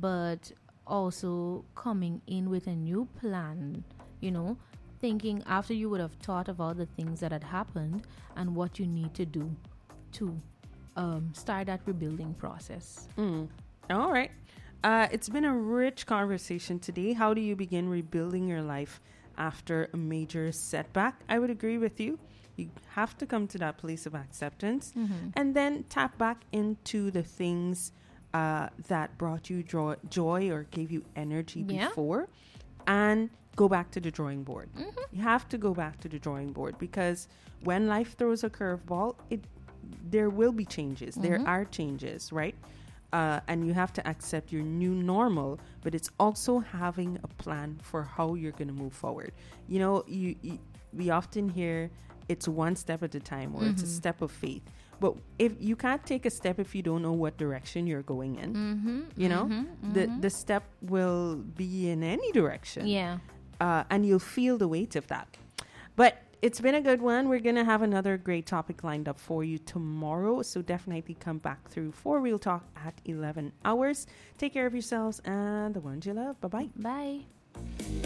but also coming in with a new plan, you know, thinking after you would have thought about the things that had happened and what you need to do to start that rebuilding process. All right. It's been a rich conversation today. How do you begin rebuilding your life after a major setback? I would agree with you. You have to come to that place of acceptance and then tap back into the things that brought you joy or gave you energy before, and go back to the drawing board. You have to go back to the drawing board, because when life throws a curveball, there will be changes. There are changes, right? And you have to accept your new normal, but it's also having a plan for how you're going to move forward. You know, we often hear it's one step at a time, or it's a step of faith. But if you can't take a step if you don't know what direction you're going in, you know, the step will be in any direction. Yeah. And you'll feel the weight of that. But it's been a good one. We're going to have another great topic lined up for you tomorrow. So definitely come back through for Real Talk at 11 hours. Take care of yourselves and the ones you love. Bye-bye. Bye.